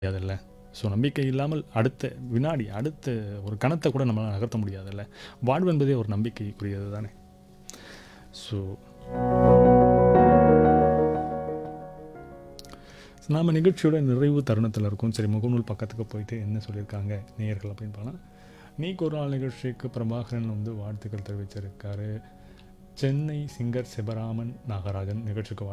முடியாதுல்ல. ஸோ நம்பிக்கை இல்லாமல் அடுத்த வினாடி, அடுத்த ஒரு கணத்தை கூட நம்மளால் நகர்த்த முடியாதுல்ல. வாழ்வு என்பதே ஒரு நம்பிக்கைக்குரியது தானே. ஸோ நாம் நிகழ்ச்சியோட நிறைவு தருணத்தில் இருக்கோம். சரி, முகநூல் பக்கத்துக்கு போயிட்டு என்ன சொல்லியிருக்காங்க நேயர்கள் அப்படின்னு பார்த்தா, நீக்கு ஒரு நாள் நிகழ்ச்சிக்கு பிரபாகரன் வாழ்த்துக்கள் தெரிவிச்சிருக்காரு. சென்னை சிங்கர் சிவராமன் நாகராஜன் நிகழ்ச்சிக்கு